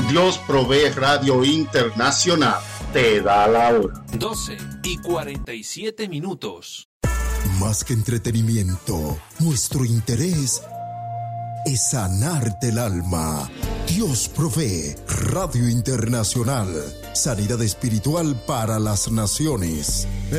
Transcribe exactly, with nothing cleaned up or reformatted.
Dios Provee Radio Internacional te da la hora. doce y cuarenta y siete minutos. Más que entretenimiento, nuestro interés es sanarte el alma. Dios Provee Radio Internacional. Sanidad espiritual para las naciones.